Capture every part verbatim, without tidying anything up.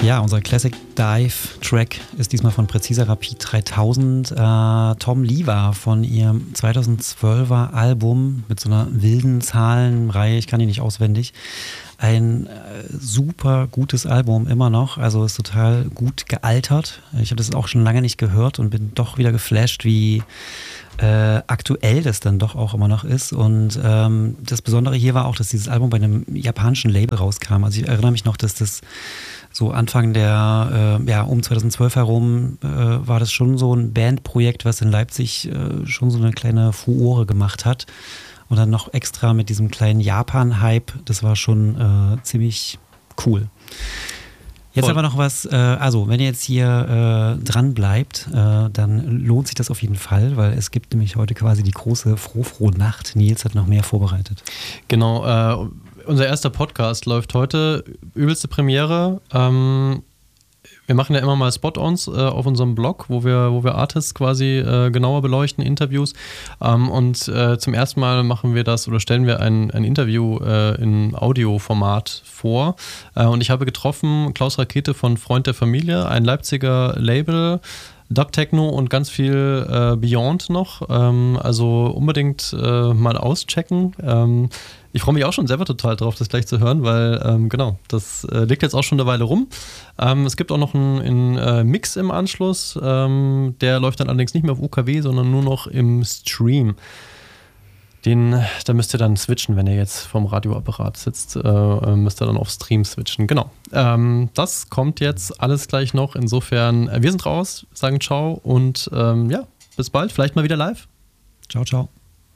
Ja, unser Classic Dive Track ist diesmal von Präziser Rapid dreitausend. Äh, Tom Lever von ihrem zweitausendzwölfer Album mit so einer wilden Zahlenreihe, ich kann die nicht auswendig. Ein äh, super gutes Album immer noch, also ist total gut gealtert. Ich habe das auch schon lange nicht gehört und bin doch wieder geflasht, wie äh, aktuell das dann doch auch immer noch ist. Und ähm, das Besondere hier war auch, dass dieses Album bei einem japanischen Label rauskam. Also ich erinnere mich noch, dass das so Anfang der, äh, ja, um zweitausendzwölf herum äh, war das schon so ein Bandprojekt, was in Leipzig äh, schon so eine kleine Furore gemacht hat. Und dann noch extra mit diesem kleinen Japan-Hype, das war schon äh, ziemlich cool. Jetzt Voll. aber noch was, äh, also wenn ihr jetzt hier äh, dran bleibt, äh, dann lohnt sich das auf jeden Fall, weil es gibt nämlich heute quasi die große Froh-Froh-Nacht. Nils hat noch mehr vorbereitet. Genau, äh, unser erster Podcast läuft heute, übelste Premiere. Ähm, wir machen ja immer mal Spot-Ons äh, auf unserem Blog, wo wir, wo wir Artists quasi äh, genauer beleuchten, Interviews. Ähm, und äh, zum ersten Mal machen wir das oder stellen wir ein, ein Interview äh, in Audioformat vor. Äh, und ich habe getroffen Klaus Rakete von Freund der Familie, ein Leipziger Label, Dub-Techno und ganz viel äh, Beyond noch. Ähm, also unbedingt äh, mal auschecken. Ähm, ich freue mich auch schon selber total drauf, das gleich zu hören, weil ähm, genau, das äh, liegt jetzt auch schon eine Weile rum. Ähm, es gibt auch noch einen, einen äh, Mix im Anschluss. Ähm, der läuft dann allerdings nicht mehr auf U K W, sondern nur noch im Stream. Den, da müsst ihr dann switchen, wenn ihr jetzt vorm Radioapparat sitzt, äh, müsst ihr dann auf Stream switchen. Genau. Ähm, das kommt jetzt alles gleich noch. Insofern, äh, wir sind raus, sagen ciao und ähm, ja, bis bald. Vielleicht mal wieder live. Ciao, ciao.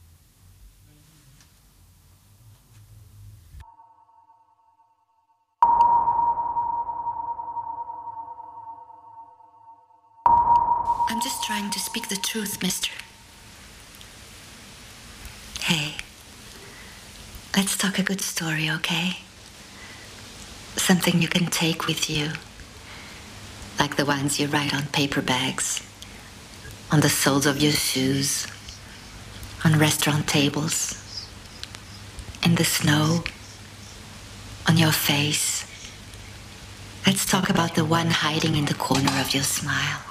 I'm just trying to speak the truth, mister. Hey, let's talk a good story, okay? Something you can take with you. Like the ones you write on paper bags, on the soles of your shoes, on restaurant tables, in the snow, on your face. Let's talk about the one hiding in the corner of your smile.